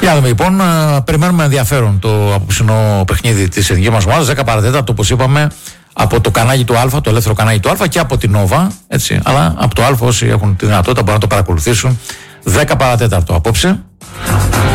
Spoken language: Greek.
Για να δούμε λοιπόν, περιμένουμε ενδιαφέρον το απόψινό παιχνίδι της εθνικής μας ομάδας, 10 παρατέταρτο όπως είπαμε, από το κανάλι του Α, το ελεύθερο κανάλι του Α και από την Nova, έτσι, αλλά από το Α όσοι έχουν τη δυνατότητα μπορούν να το παρακολουθήσουν, 10 παρατέταρτο απόψε.